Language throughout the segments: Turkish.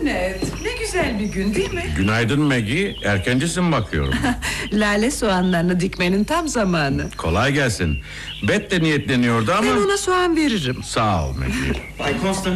Ned, ne güzel bir gün değil mi? Günaydın Maggie, erkencisin bakıyorum. Lale soğanlarını dikmenin tam zamanı. Kolay gelsin. Bet de niyetleniyordu ama... Ben ona soğan veririm. Sağ ol Maggie. Bay Constant.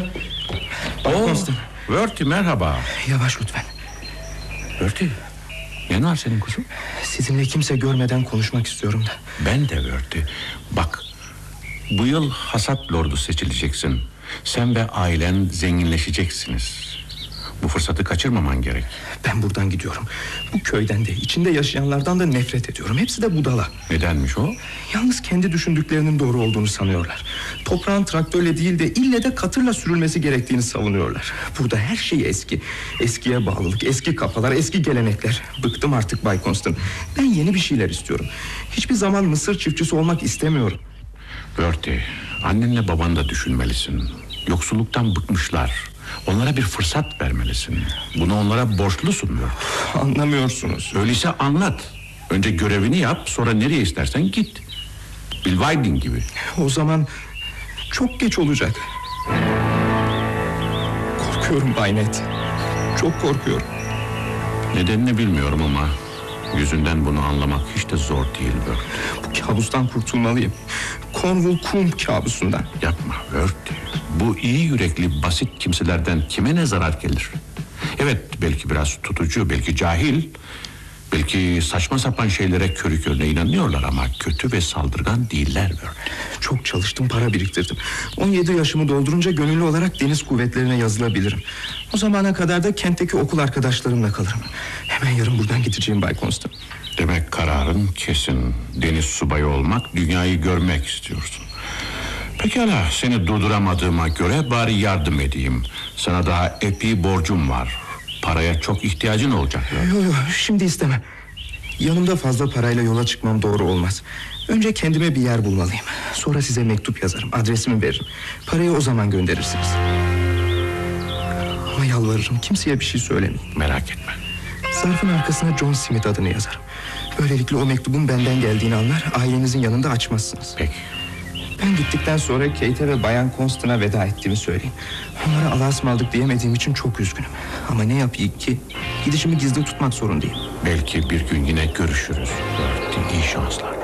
Bertie merhaba. Yavaş lütfen. Bertie, ne var senin kuzum? Sizinle kimse görmeden konuşmak istiyorum da. Ben de Bertie. Bak, bu yıl hasat lordu seçileceksin. Sen ve ailen zenginleşeceksiniz. Bu fırsatı kaçırmaman gerek. Ben buradan gidiyorum. Bu köyden de, içinde yaşayanlardan da nefret ediyorum. Hepsi de budala. Nedenmiş o? Yalnız kendi düşündüklerinin doğru olduğunu sanıyorlar. Toprağın traktörle değil de ille de katırla sürülmesi gerektiğini savunuyorlar. Burada her şey eski. Eskiye bağlılık, eski kafalar, eski gelenekler. Bıktım artık Bay Constant. Ben yeni bir şeyler istiyorum. Hiçbir zaman Mısır çiftçisi olmak istemiyorum. Bertie, annenle babanı da düşünmelisin. Yoksulluktan bıkmışlar. Onlara bir fırsat vermelisin. Bunu onlara borçlusun Bertie. Anlamıyorsunuz. Öyleyse anlat. Önce görevini yap, sonra nereye istersen git. Bill Whiting gibi. O zaman çok geç olacak. Korkuyorum Bay Ned. Çok korkuyorum. Nedenini bilmiyorum ama yüzünden bunu anlamak hiç de zor değil Bertie. Bu kabustan kurtulmalıyım. Cornwall kum kabusundan. Yapma Bertie. Bu iyi yürekli basit kimselerden kime ne zarar gelir? Evet, belki biraz tutucu, belki cahil, belki saçma sapan şeylere körü körüne inanıyorlar ama kötü ve saldırgan değiller Bertie. Çok çalıştım, para biriktirdim. 17 yaşımı doldurunca gönüllü olarak deniz kuvvetlerine yazılabilirim. O zamana kadar da kentteki okul arkadaşlarımla kalırım. Hemen yarın buradan gideceğim Bay Constant. Demek kararın kesin. Deniz subayı olmak, dünyayı görmek istiyorsun. Pekala, seni durduramadığıma göre bari yardım edeyim. Sana daha epey borcum var. Paraya çok ihtiyacın olacak. Yok, şimdi istemem. Yanımda fazla parayla yola çıkmam doğru olmaz. Önce kendime bir yer bulmalıyım. Sonra size mektup yazarım, adresimi veririm. Parayı o zaman gönderirsiniz. Ama yalvarırım, kimseye bir şey söylemeyin. Merak etme. Zarfın arkasına John Smith adını yazarım. Böylelikle o mektubun benden geldiğini anlar, ailenizin yanında açmazsınız. Peki. Ben gittikten sonra Kate'e ve Bayan Constant'a veda ettiğimi söyleyin. Onlara Allah'a ısmarladık diyemediğim için çok üzgünüm. Ama ne yapayım ki? Gidişimi gizli tutmak zorundayım. Belki bir gün yine görüşürüz. İyi şanslar.